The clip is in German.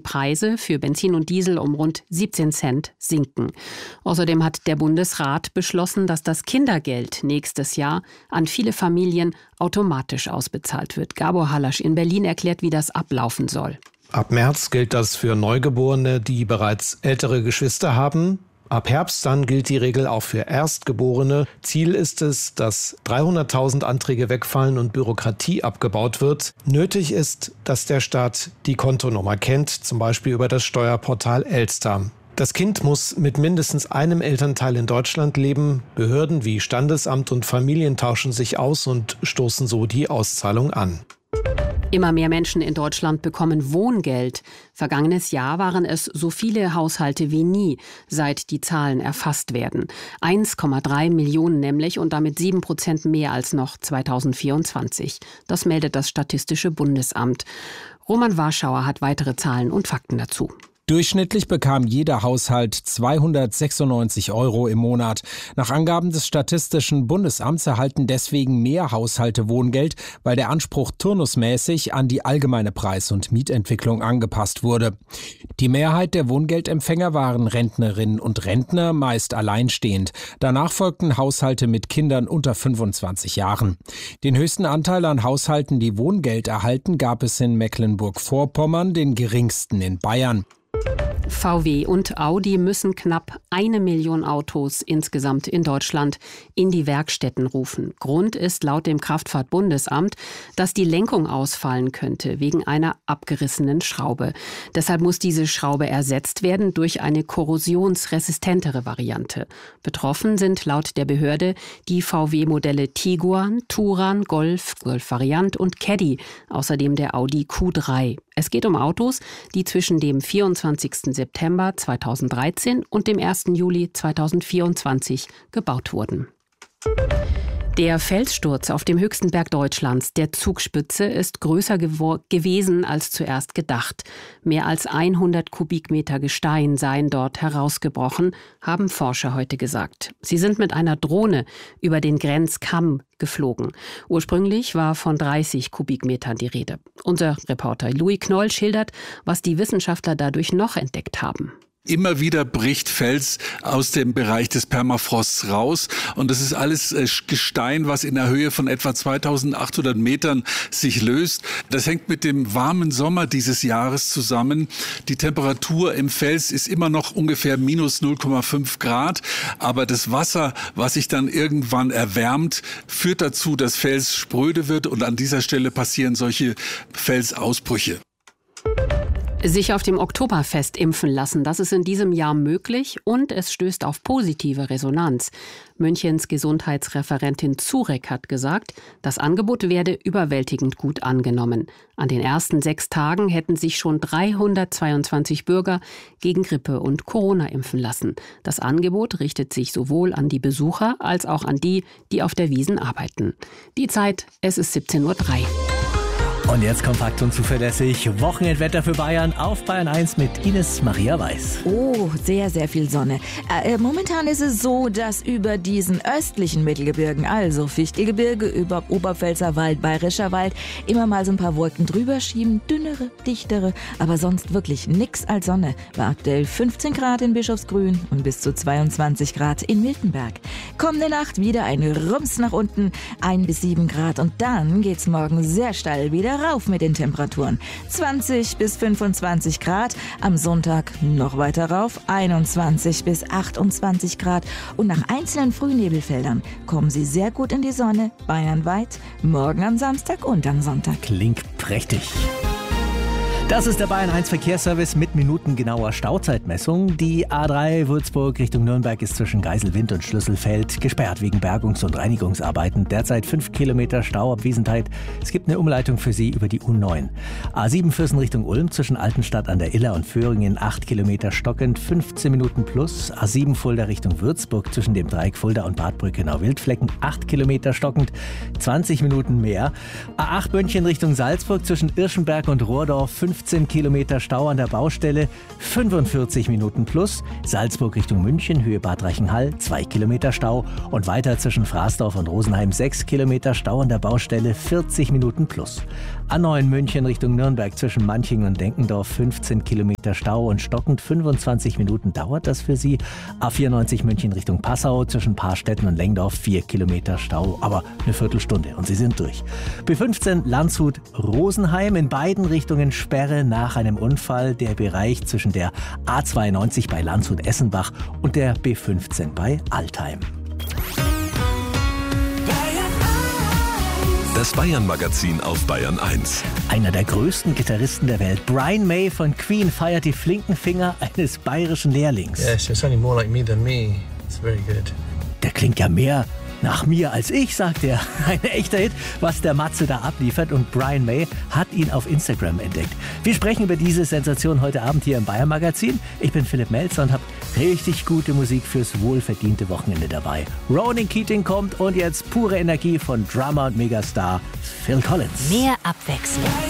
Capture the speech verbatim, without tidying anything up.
Preise für Benzin und Diesel um rund siebzehn Cent sinken. Außerdem hat der Bundesrat beschlossen, dass das Kindergeld nächstes Jahr an viele Familien automatisch ausbezahlt wird. Gabor Halasch in Berlin erklärt, wie das ablaufen soll. Ab März gilt das für Neugeborene, die bereits ältere Geschwister haben. Ab Herbst dann gilt die Regel auch für Erstgeborene. Ziel ist es, dass dreihunderttausend Anträge wegfallen und Bürokratie abgebaut wird. Nötig ist, dass der Staat die Kontonummer kennt, zum Beispiel über das Steuerportal Elster. Das Kind muss mit mindestens einem Elternteil in Deutschland leben. Behörden wie Standesamt und Familien tauschen sich aus und stoßen so die Auszahlung an. Immer mehr Menschen in Deutschland bekommen Wohngeld. Vergangenes Jahr waren es so viele Haushalte wie nie, seit die Zahlen erfasst werden. eins Komma drei Millionen nämlich und damit sieben Prozent mehr als noch zweitausendvierundzwanzig. Das meldet das Statistische Bundesamt. Roman Warschauer hat weitere Zahlen und Fakten dazu. Durchschnittlich bekam jeder Haushalt zweihundertsechsundneunzig Euro im Monat. Nach Angaben des Statistischen Bundesamts erhalten deswegen mehr Haushalte Wohngeld, weil der Anspruch turnusmäßig an die allgemeine Preis- und Mietentwicklung angepasst wurde. Die Mehrheit der Wohngeldempfänger waren Rentnerinnen und Rentner, meist alleinstehend. Danach folgten Haushalte mit Kindern unter fünfundzwanzig Jahren. Den höchsten Anteil an Haushalten, die Wohngeld erhalten, gab es in Mecklenburg-Vorpommern, den geringsten in Bayern. V W und Audi müssen knapp eine Million Autos insgesamt in Deutschland in die Werkstätten rufen. Grund ist laut dem Kraftfahrtbundesamt, dass die Lenkung ausfallen könnte wegen einer abgerissenen Schraube. Deshalb muss diese Schraube ersetzt werden durch eine korrosionsresistentere Variante. Betroffen sind laut der Behörde die V W-Modelle Tiguan, Touran, Golf, Golf Variant und Caddy, außerdem der Audi Q drei. Es geht um Autos, die zwischen dem vierundzwanzigsten September zweitausenddreizehn und dem ersten Juli zweitausendvierundzwanzig gebaut wurden. Der Felssturz auf dem höchsten Berg Deutschlands, der Zugspitze, ist größer gewo- gewesen als zuerst gedacht. Mehr als hundert Kubikmeter Gestein seien dort herausgebrochen, haben Forscher heute gesagt. Sie sind mit einer Drohne über den Grenzkamm geflogen. Ursprünglich war von dreißig Kubikmetern die Rede. Unser Reporter Louis Knoll schildert, was die Wissenschaftler dadurch noch entdeckt haben. Immer wieder bricht Fels aus dem Bereich des Permafrosts raus und das ist alles Gestein, was in der Höhe von etwa zweitausendachthundert Metern sich löst. Das hängt mit dem warmen Sommer dieses Jahres zusammen. Die Temperatur im Fels ist immer noch ungefähr minus null Komma fünf Grad, aber das Wasser, was sich dann irgendwann erwärmt, führt dazu, dass Fels spröde wird und an dieser Stelle passieren solche Felsausbrüche. Sich auf dem Oktoberfest impfen lassen, das ist in diesem Jahr möglich und es stößt auf positive Resonanz. Münchens Gesundheitsreferentin Zurek hat gesagt, das Angebot werde überwältigend gut angenommen. An den ersten sechs Tagen hätten sich schon dreihundertzweiundzwanzig Bürger gegen Grippe und Corona impfen lassen. Das Angebot richtet sich sowohl an die Besucher als auch an die, die auf der Wiesn arbeiten. Die Zeit, es ist siebzehn Uhr drei. Und jetzt kompakt und zuverlässig Wochenendwetter für Bayern auf Bayern eins mit Ines Maria Weiß. Oh, sehr, sehr viel Sonne. Äh, momentan ist es so, dass über diesen östlichen Mittelgebirgen, also Fichtelgebirge, über Oberpfälzer Wald, Bayerischer Wald, immer mal so ein paar Wolken drüber schieben. Dünnere, dichtere, aber sonst wirklich nix als Sonne. War aktuell fünfzehn Grad in Bischofsgrün und bis zu zweiundzwanzig Grad in Miltenberg. Kommende Nacht wieder ein Rums nach unten, ein bis sieben Grad. Und dann geht's morgen sehr steil wieder rauf mit den Temperaturen. zwanzig bis fünfundzwanzig Grad, am Sonntag noch weiter rauf, einundzwanzig bis achtundzwanzig Grad. Und nach einzelnen Frühnebelfeldern kommen sie sehr gut in die Sonne, bayernweit, morgen am Samstag und am Sonntag. Klingt prächtig. Das ist der Bayern eins Verkehrsservice mit minutengenauer Stauzeitmessung. Die A drei Würzburg Richtung Nürnberg ist zwischen Geiselwind und Schlüsselfeld gesperrt wegen Bergungs- und Reinigungsarbeiten. Derzeit fünf Kilometer Stau ab Wiesenthal. Es gibt eine Umleitung für Sie über die U neun. A sieben Füssen Richtung Ulm zwischen Altenstadt an der Iller und Föhringen acht Kilometer stockend, fünfzehn Minuten plus. A sieben Fulda Richtung Würzburg zwischen dem Dreieck Fulda und Bad Brückenau-Wildflecken acht Kilometer stockend, zwanzig Minuten mehr. A acht München Richtung Salzburg zwischen Irschenberg und Rohrdorf fünfzehn Kilometer Stau an der Baustelle, fünfundvierzig Minuten plus. Salzburg Richtung München, Höhe Bad Reichenhall, zwei Kilometer Stau. Und weiter zwischen Fraßdorf und Rosenheim sechs Kilometer Stau an der Baustelle, vierzig Minuten plus. A neun München Richtung Nürnberg zwischen Manching und Denkendorf fünfzehn Kilometer Stau und stockend fünfundzwanzig Minuten dauert das für Sie. A vierundneunzig München Richtung Passau zwischen Paarstetten und Lengdorf vier Kilometer Stau, aber eine Viertelstunde und Sie sind durch. B fünfzehn Landshut Rosenheim, in beiden Richtungen Sperre nach einem Unfall. Der Bereich zwischen der A zweiundneunzig bei Landshut-Essenbach und der B fünfzehn bei Altheim. Das Bayern-Magazin auf Bayern eins. Einer der größten Gitarristen der Welt, Brian May von Queen, feiert die flinken Finger eines bayerischen Lehrlings. Yes, you're sounding more like me than me. It's very good. Der klingt ja mehr nach mir als ich, sagt er. Ein echter Hit, was der Matze da abliefert, und Brian May hat ihn auf Instagram entdeckt. Wir sprechen über diese Sensation heute Abend hier im Bayern-Magazin. Ich bin Philipp Melzer und habe richtig gute Musik fürs wohlverdiente Wochenende dabei. Ronan Keating kommt und jetzt pure Energie von Drummer und Megastar Phil Collins. Mehr Abwechslung.